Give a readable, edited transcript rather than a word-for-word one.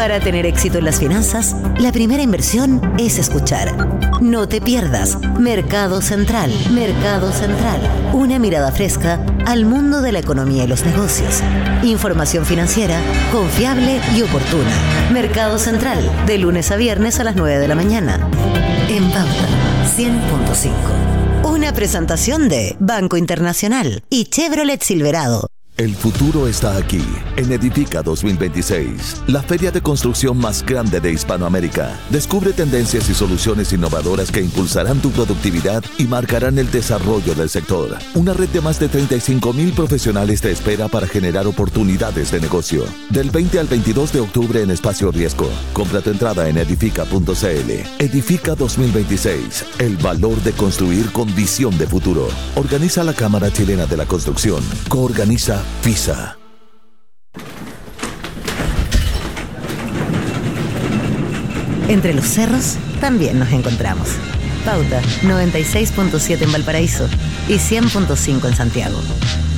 Para tener éxito en las finanzas, la primera inversión es escuchar. No te pierdas Mercado Central. Mercado Central. Una mirada fresca al mundo de la economía y los negocios. Información financiera confiable y oportuna. Mercado Central, de lunes a viernes a las 9 de la mañana. En Pauta 100.5. Una presentación de Banco Internacional y Chevrolet Silverado. El futuro está aquí, en Edifica 2026, la feria de construcción más grande de Hispanoamérica. Descubre tendencias y soluciones innovadoras que impulsarán tu productividad y marcarán el desarrollo del sector. Una red de más de 35,000 profesionales te espera para generar oportunidades de negocio. Del 20 al 22 de octubre en Espacio Riesgo. Compra tu entrada en edifica.cl. Edifica 2026, el valor de construir con visión de futuro. Organiza la Cámara Chilena de la Construcción. Coorganiza FISA. Entre los cerros también nos encontramos. Pauta 96.7 en Valparaíso y 100.5 en Santiago.